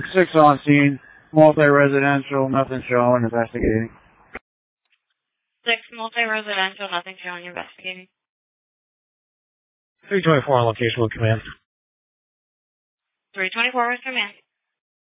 6 on scene, multi-residential, nothing showing, investigating. 6 multi-residential, nothing showing, investigating. 324 on location with command. 324 with command.